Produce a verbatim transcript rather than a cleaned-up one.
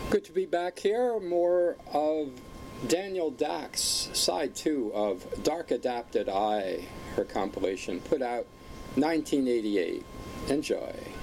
Good to be back here. More of Danielle Dax, side two of Dark Adapted Eye, her compilation, put out nineteen eighty-eight. Enjoy.